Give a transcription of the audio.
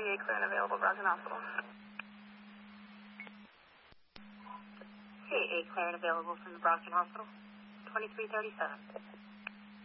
A clear and available, Brockton Hospital. Hey, A clear and available from the Brockton Hospital. 2337.